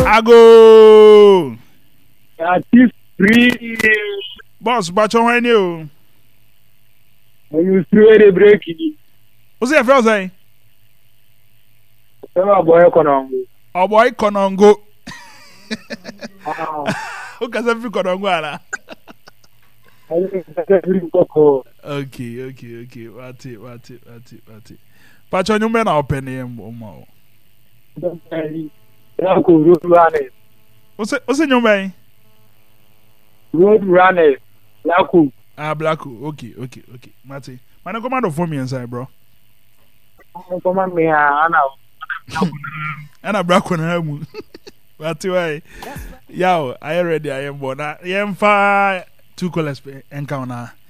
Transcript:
Ago. Ati free. Boss, but you when you. You throw the break in. What's your first say? So boy Konongo. Oh boy, Konongo. Ah. Who can say Konongo ala? Okay. What it. But you men are open him. What's in your man? Road runner. Laku. Blacku. Okay. Mate. Man, commando for me inside, bro. Come on, me, Anna. And a black one. But why? Yo, I already I am born. I am far 2 colors encounter.